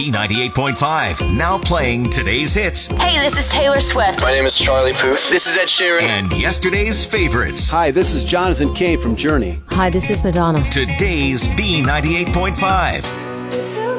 B98.5, now playing today's hits Hey, this is Taylor Swift. My name is Charlie Puth. This is Ed Sheeran. and yesterday's favorites. Hi, this is Jonathan Cain from Journey. Hi, this is Madonna. Today's B98.5.